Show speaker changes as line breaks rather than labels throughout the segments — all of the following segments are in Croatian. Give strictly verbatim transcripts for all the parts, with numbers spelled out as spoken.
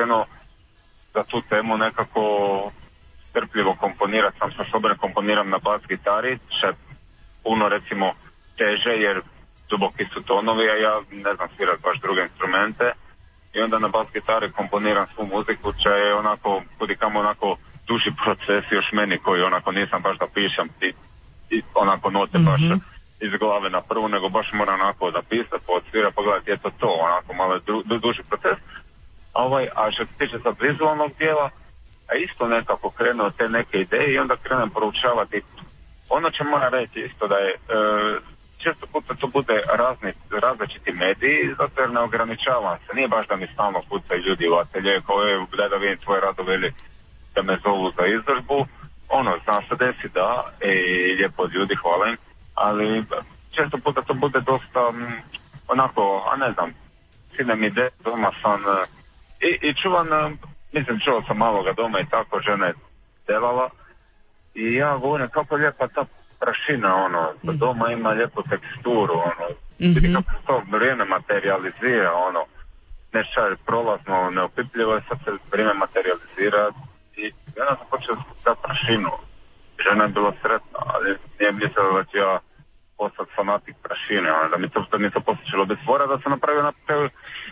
krenuo za tu temu nekako strpljivo komponirati, sam sa sobom komponiram na bas gitari, što je puno recimo teže jer duboki su tonovi, a ja ne znam svirati baš druge instrumente i onda na bas gitari komponiram svu muziku, što je onako, kudikamo onako duži proces još meni koji onako nisam baš da pišem i, i onako note mm-hmm. baš iz glave na prvu, nego baš moram onako da pisati, podsvirati, pogledati je to to, onako malo du, du, duži proces. A, ovaj, a što se tiče sad vizualnog dijela, a isto nekako krenuo te neke ideje i onda krenem proučavati. Ono će moram reći isto da je e, često puta to bude razni, različiti mediji, zato jer ne ograničavam se. Nije baš da mi stalno pucaju ljudi u atelje koje da da vidim tvoje radove ili da me zovu za izložbu. Ono, zna se desi da i lijepo od ljudi, hvala im, ali često puta to bude dosta m, onako, a ne znam, sinem ide, doma sam i, i čuvan, mislim čuo sam maloga doma i tako, žena je delala i ja govorim kako lijepa ta prašina, ono, mm-hmm. doma ima lijepu teksturu, ono, mm-hmm. vidi kako se to vrijeme materializira, ono, nešto je prolazno, neopipljivo je, sad se vrijeme materializira i ja sam počeo ta prašinu. Žena je bila sretna, ali nije mislila da ću ja postati fanatik prašine, ono, da mi to, da mi to posjećilo bez tvora, da sam napravio napravio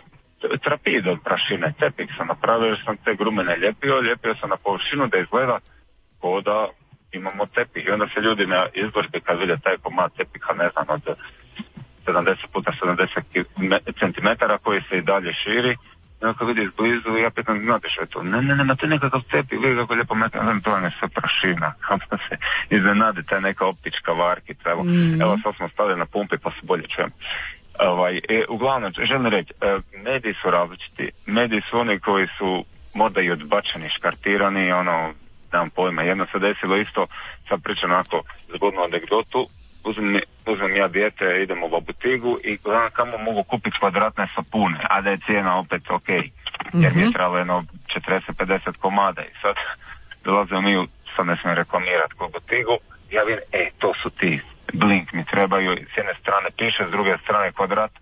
trapid od prašine, tepik sam napravio, jer sam te grumene ljepio, ljepio sam na površinu da izgleda kao da imamo tepih i onda se ljudi na izložbi kad vide taj komad tepika, ne znam, od sedamdeset puta sedamdeset centimetara koji se i dalje širi, i onda kad vidi izblizu, ja pitam, znate što je to? Ne, ne, ne, to je nekakav tepih, vidi kako lijepo metno, znam, to je sve prašina, onda se iznenadi ta neka optička varkica, evo, mm. evo sad smo stavili na pumpi pa se bolje čujem. Ovaj, e, uglavnom, želim reći, e, mediji su različiti, mediji su oni koji su možda i odbačeni, škartirani, ono, nemam pojma, jedno se desilo isto, sad pričam onako zgodnu anegdotu, uzmem, uzmem ja dijete, idemo u butigu i gledam kamo mogu kupiti kvadratne sapune, a da je cijena opet ok, jer mi je trebalo jedno četrdeset do pedeset komada i sad dolazimo mi, u, sad ne smijem reklamirati u butigu, ja vidim, e, to su ti, Blink mi trebaju, s jedne strane piše, s druge strane kvadrat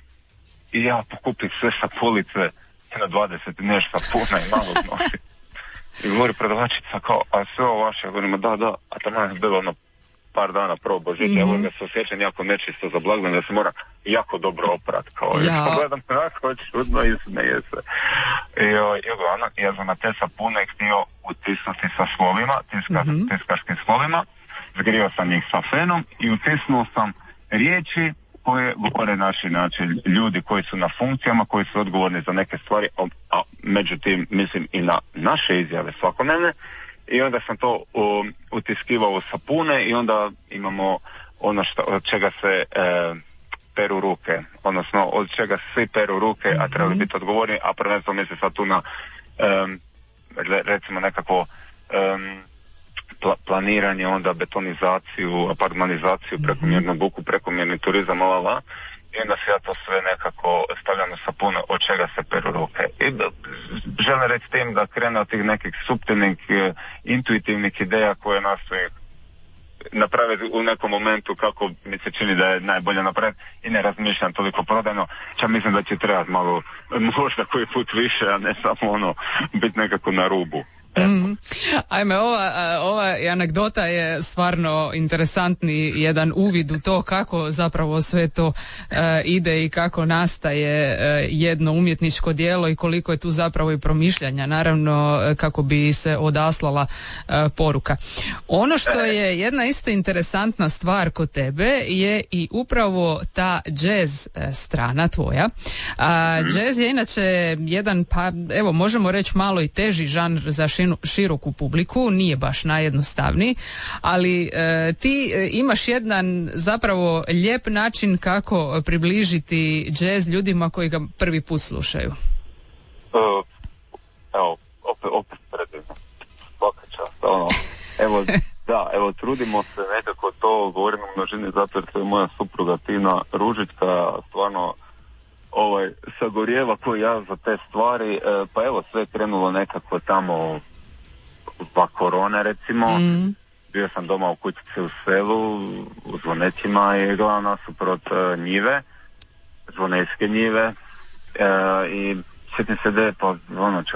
i ja pokupim sve sa police, jedno dvadeset nešto sapuna i malo nosim. I govori prodavačica kao, a sve ovo vaše, govorimo da, da, a tamo je bilo ono par dana prvo Božića, mm-hmm. evo ga se osjećam jako nečisto za blagdan, da se mora jako dobro oprat, kao, ja. I gledam tako, čudno i smeje se. I, i uglavnom, ja sam na te sapune htio utisnuti sa slovima, tiska, mm-hmm. tiskaškim slovima, zgrio sam ih sa fenom i utisnuo sam riječi koje govore naši način ljudi koji su na funkcijama, koji su odgovorni za neke stvari, a, a međutim mislim i na naše izjave svakodnevne i onda sam to um, utiskivao u sapune i onda imamo ono što, od čega se e, peru ruke, odnosno od čega svi peru ruke, a trebali biti odgovorni, a prvenstveno mislim sad tu na um, recimo nekako um, Pla- planiranje, onda betonizaciju, apartmanizaciju, prekomjernu buku, prekomjerni turizam, la i onda se ja to sve nekako stavljam u sapune od čega se peru ruke. I da, želim reći tim da krene od tih nekih suptilnih, intuitivnih ideja koje nastoji napraviti u nekom momentu kako mi se čini da je najbolje napraviti i ne razmišljam toliko prodajno, čak mislim da će trebati malo, možda koji put više, a ne samo ono, biti nekako na rubu.
Mm. Ajme, ova, ova anegdota je stvarno interesantni jedan uvid u to kako zapravo sve to uh, ide i kako nastaje uh, jedno umjetničko djelo i koliko je tu zapravo i promišljanja, naravno kako bi se odaslala uh, poruka. Ono što je jedna isto interesantna stvar kod tebe je i upravo ta jazz strana tvoja. A, jazz je inače jedan, pa evo možemo reći malo i teži žanr za šinu široku publiku, nije baš najjednostavniji, ali e, ti e, imaš jedan zapravo lijep način kako približiti jazz ljudima koji ga prvi put slušaju.
Uh, evo, opet, opet predivno. Svaka čast, ono, evo, da, evo, trudimo se nekako to, govorim o množini zato jer se moja supruga Tina Ružička stvarno ovaj, sagorijeva koji ja za te stvari, e, pa evo sve je krenulo nekako tamo pa korone recimo, mm. bio sam doma u kućici u selu u Zvonecima i gledam nasuprot uh, njive, zvonecke njive uh, i sjetim se da je pa ono